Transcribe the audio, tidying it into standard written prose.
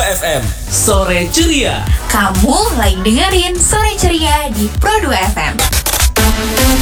FM. Sore Ceria. Kamu lagi dengerin Sore Ceria di Pro 2 FM.